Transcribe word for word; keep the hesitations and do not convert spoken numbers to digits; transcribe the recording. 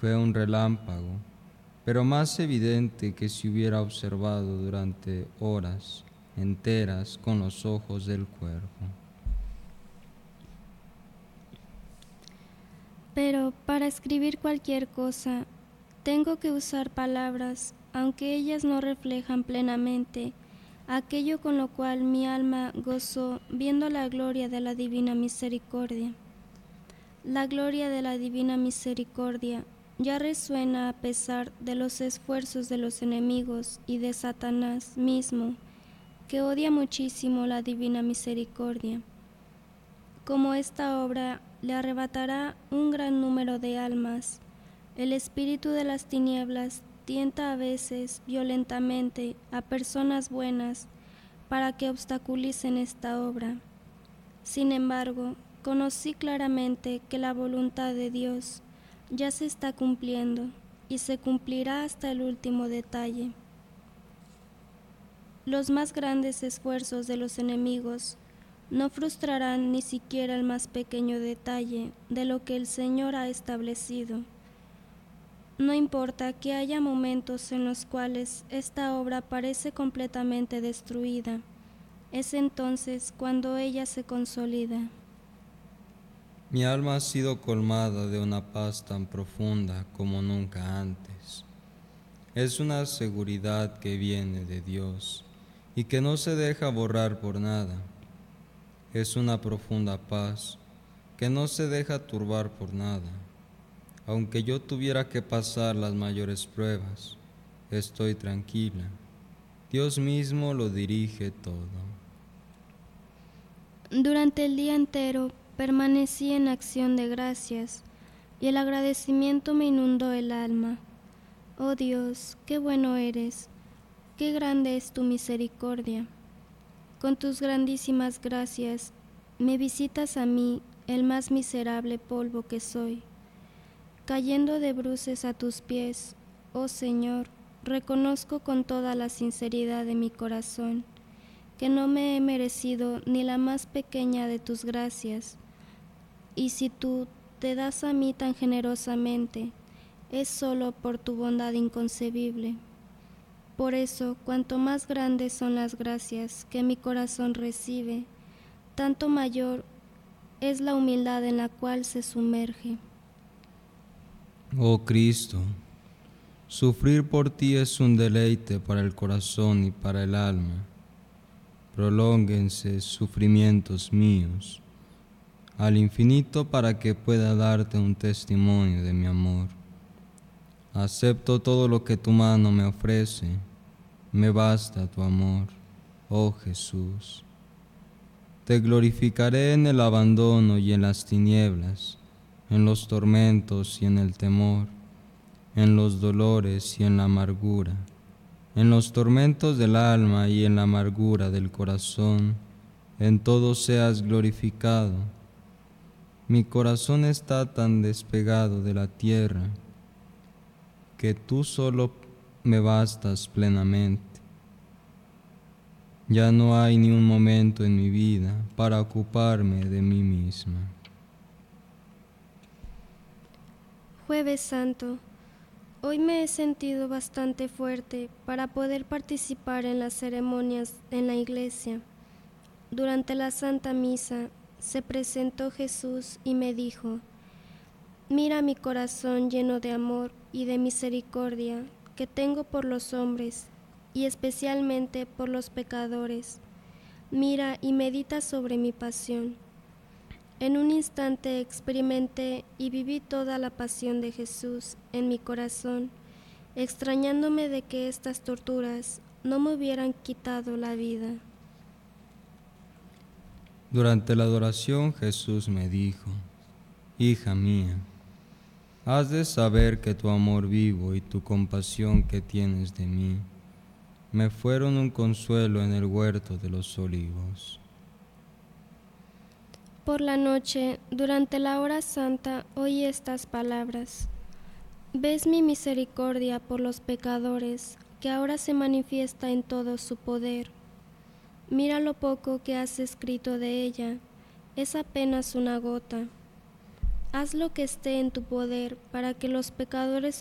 Fue un relámpago, pero más evidente que si hubiera observado durante horas enteras con los ojos del cuerpo. Pero para escribir cualquier cosa, tengo que usar palabras, aunque ellas no reflejan plenamente aquello con lo cual mi alma gozó viendo la gloria de la divina misericordia. La gloria de la divina misericordia ya resuena a pesar de los esfuerzos de los enemigos y de Satanás mismo, que odia muchísimo la divina misericordia. Como esta obra le arrebatará un gran número de almas, el espíritu de las tinieblas tienta a veces violentamente a personas buenas para que obstaculicen esta obra. Sin embargo, conocí claramente que la voluntad de Dios ya se está cumpliendo y se cumplirá hasta el último detalle. Los más grandes esfuerzos de los enemigos no frustrarán ni siquiera el más pequeño detalle de lo que el Señor ha establecido. No importa que haya momentos en los cuales esta obra parece completamente destruida, es entonces cuando ella se consolida. Mi alma ha sido colmada de una paz tan profunda como nunca antes. Es una seguridad que viene de Dios y que no se deja borrar por nada. Es una profunda paz que no se deja turbar por nada. Aunque yo tuviera que pasar las mayores pruebas, estoy tranquila. Dios mismo lo dirige todo. Durante el día entero permanecí en acción de gracias y el agradecimiento me inundó el alma. Oh Dios, qué bueno eres, qué grande es tu misericordia. Con tus grandísimas gracias me visitas a mí, el más miserable polvo que soy. Cayendo de bruces a tus pies, oh Señor, reconozco con toda la sinceridad de mi corazón que no me he merecido ni la más pequeña de tus gracias, y si tú te das a mí tan generosamente, es solo por tu bondad inconcebible. Por eso, cuanto más grandes son las gracias que mi corazón recibe, tanto mayor es la humildad en la cual se sumerge. Oh Cristo, sufrir por ti es un deleite para el corazón y para el alma. Prolónguense sufrimientos míos al infinito para que pueda darte un testimonio de mi amor. Acepto todo lo que tu mano me ofrece, me basta tu amor, oh Jesús. Te glorificaré en el abandono y en las tinieblas, en los tormentos y en el temor, en los dolores y en la amargura, en los tormentos del alma y en la amargura del corazón, en todo seas glorificado. Mi corazón está tan despegado de la tierra que tú solo me bastas plenamente. Ya no hay ni un momento en mi vida para ocuparme de mí misma. Jueves Santo. Hoy me he sentido bastante fuerte para poder participar en las ceremonias en la iglesia. Durante la Santa Misa se presentó Jesús y me dijo: mira mi corazón lleno de amor y de misericordia que tengo por los hombres y especialmente por los pecadores. Mira y medita sobre mi pasión. En un instante experimenté y viví toda la pasión de Jesús en mi corazón, extrañándome de que estas torturas no me hubieran quitado la vida. Durante la adoración Jesús me dijo: hija mía, has de saber que tu amor vivo y tu compasión que tienes de mí me fueron un consuelo en el huerto de los olivos. Por la noche, durante la hora santa, oí estas palabras: ves mi misericordia por los pecadores, que ahora se manifiesta en todo su poder. Mira lo poco que has escrito de ella, es apenas una gota. Haz lo que esté en tu poder para que los pecadores